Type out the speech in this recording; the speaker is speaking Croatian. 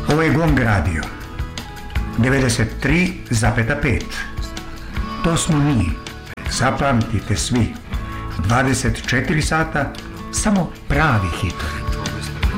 Ovo je GONG radio 93,5. To smo mi. Zapamtite svi. 24 sata, samo pravi hitovi.